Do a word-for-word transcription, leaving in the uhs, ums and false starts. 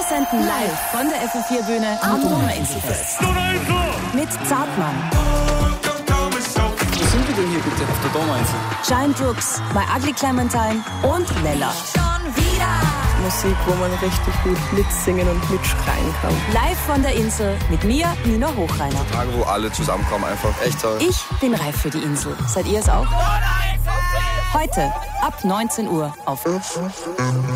senden live von der F O vier Bühne am Donauinselfest. Mit Zartmann. Wo sind wir denn hier bitte auf der Donauinsel? Giant Rooks, My Ugly Clementine und Lella. Schon wieder. Musik, wo man richtig gut mitsingen und mitschreien kann. Live von der Insel mit mir, Nina Hochreiner. Tage, wo alle zusammenkommen, einfach echt toll. Ich bin reif für die Insel. Seid ihr es auch? Heute ab neunzehn Uhr auf